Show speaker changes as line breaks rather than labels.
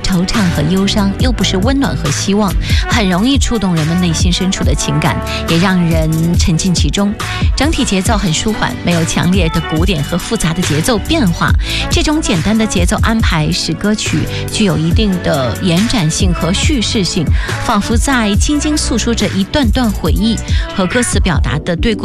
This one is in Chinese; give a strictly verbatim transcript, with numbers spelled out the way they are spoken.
惆怅和忧伤，又不是温暖和希望，很容易触动人们内心深处的情感，也让人沉浸其中。整体节奏很舒缓，没有强烈的鼓点和复杂的节奏变化。这种简单的节奏安排使歌曲具有一定的延展性和叙事性，仿佛在轻轻诉说着一段段回忆，和歌词表达的对过